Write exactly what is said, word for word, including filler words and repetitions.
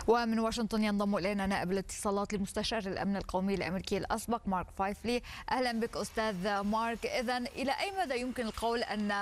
ومن واشنطن ينضم إلينا نائب الاتصالات لمستشار الأمن القومي الأمريكي الأسبق مارك فايفلي. أهلا بك أستاذ مارك. إذن إلى أي مدى يمكن القول أن